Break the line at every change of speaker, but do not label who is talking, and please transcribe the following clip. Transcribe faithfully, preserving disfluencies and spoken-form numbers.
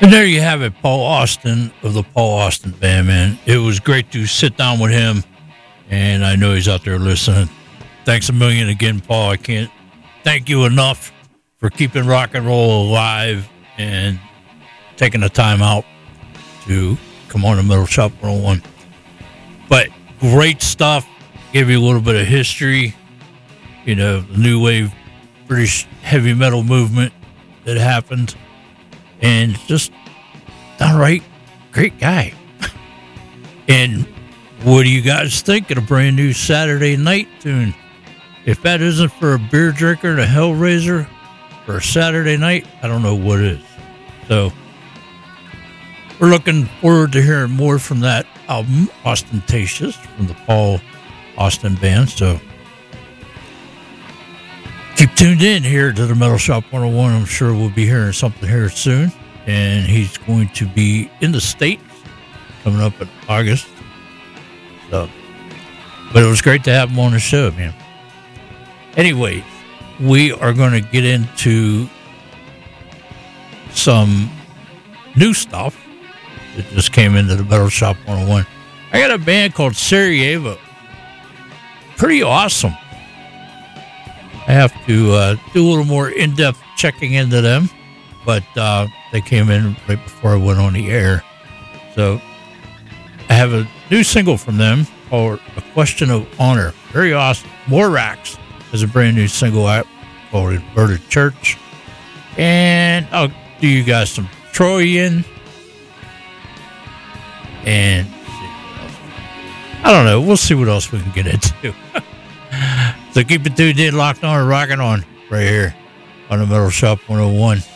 And there you have it, Paul Austin of the Paul Austin Band, man. It was great to sit down with him, and I know he's out there listening. Thanks a million again, Paul. I can't thank you enough for keeping rock and roll alive and taking the time out to come on to Metal Shop one oh one. But great stuff. Give you a little bit of history, you know, the new wave British heavy metal movement that happened. And just downright great guy. And what do you guys think of a brand new Saturday night tune? If that isn't for a beer drinker and a Hellraiser for a Saturday night, I don't know what is. So we're looking forward to hearing more from that album, Ostentatious, from the Paul Austin Band. So keep tuned in here to the Metal Shop one oh one. I'm sure we'll be hearing something here soon. And he's going to be in the States coming up in August. So, but it was great to have him on the show, man. Anyways, we are going to get into some new stuff that just came into the Metal Shop one oh one. I got a band called Sarajevo. Pretty awesome. I have to uh, do a little more in-depth checking into them, but uh, they came in right before I went on the air. So I have a new single from them called A Question of Honor. Very awesome. Morax is a brand new single out called Inverted Church. And I'll do you guys some Trojan. And I don't know. We'll see what else we can get into. So keep it tuned in, locked on, and rocking on right here on the Metal Shop one oh one.